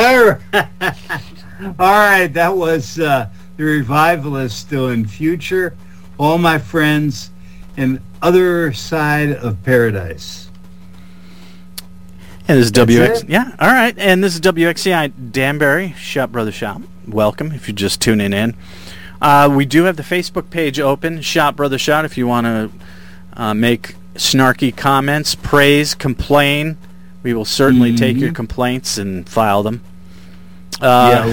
right, that was the Revivalists doing Future, All My Friends, and Other Side of Paradise. And this is WX. Yeah, all right. And this is WXCI Danbury, Shop Brother Shop. Welcome if you're just tuning in. We do have the Facebook page open, Shop Brother Shop, if you want to make snarky comments, praise, complain. We will certainly take your complaints and file them. Well,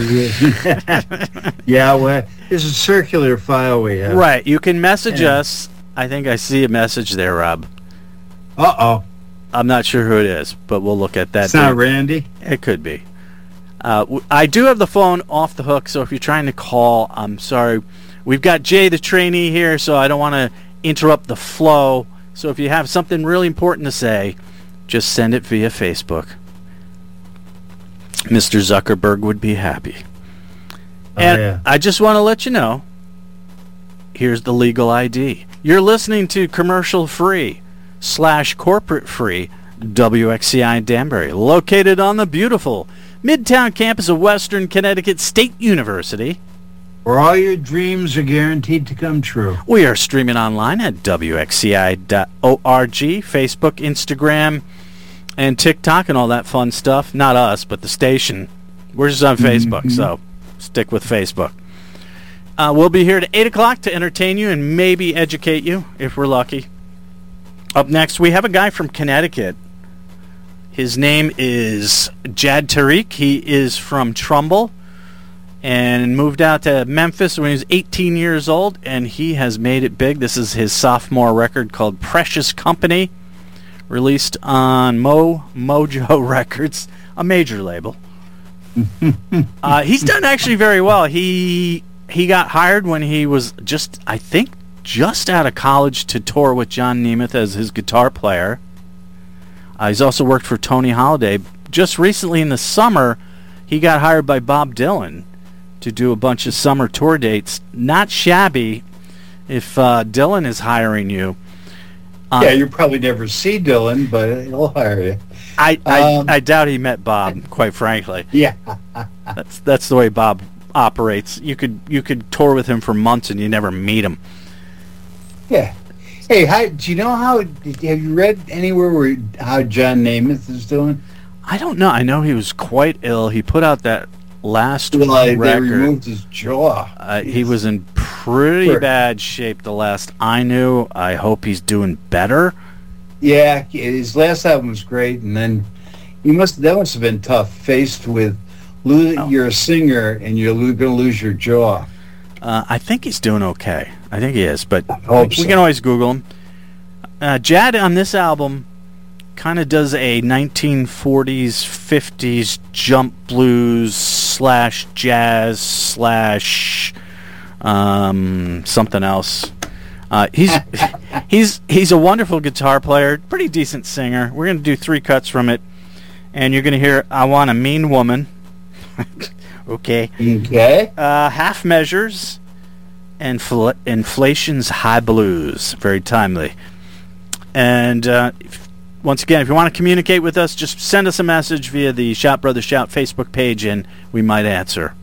it's a circular file we have. Right. You can message us. I think I see a message there, Rob. Uh-oh. I'm not sure who it is, but we'll look at that. It's not Randy? It could be. I do have the phone off the hook, so if you're trying to call, I'm sorry. We've got Jay, the trainee, here, so I don't want to interrupt the flow. So if you have something really important to say, just send it via Facebook. Mr. Zuckerberg would be happy. I just want to let you know, here's the legal ID. You're listening to commercial-free/corporate-free WXCI Danbury, located on the beautiful Midtown campus of Western Connecticut State University, where all your dreams are guaranteed to come true. We are streaming online at WXCI.org, Facebook, Instagram, and TikTok, and all that fun stuff. Not us, but the station. We're just on Facebook, so stick with Facebook. We'll be here at 8 o'clock to entertain you and maybe educate you, if we're lucky. Up next, we have a guy from Connecticut. His name is Jad Tariq. He is from Trumbull and moved out to Memphis when he was 18 years old, and he has made it big. This is his sophomore record called Precious Company, released on Mojo Records, a major label. He's done actually very well. He got hired when he was just out of college to tour with John Nemeth as his guitar player. He's also worked for Tony Holiday. Just recently in the summer, he got hired by Bob Dylan to do a bunch of summer tour dates. Not shabby if Dylan is hiring you. You probably never see Dylan, but he'll hire you. I doubt he met Bob, quite frankly. Yeah. That's the way Bob operates. You could tour with him for months and you never meet him. Yeah. Hey, do you know have you read anywhere how John Nemeth is doing? I don't know. I know he was quite ill. He put out that last record. They removed his jaw. He was in pretty bad shape the last I knew. I hope he's doing better. Yeah, his last album was great, and then that must have been tough, faced with you're a singer and you're going to lose your jaw. I think he's doing okay. I think he is, but we can always Google him. Jad on this album kind of does a 1940s, 50s jump blues / jazz / something else. He's a wonderful guitar player, pretty decent singer. We're going to do 3 cuts from it, and you're going to hear "I Want a Mean Woman." Okay. Half Measures and Inflation's High Blues. Very timely. And once again, if you want to communicate with us, just send us a message via the Shout Brothers Shout Facebook page, and we might answer.